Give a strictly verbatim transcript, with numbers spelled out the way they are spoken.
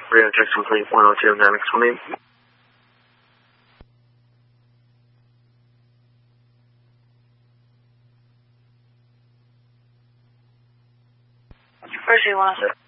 Radio check complete, one oh two, Dynamic swimming. First, you want to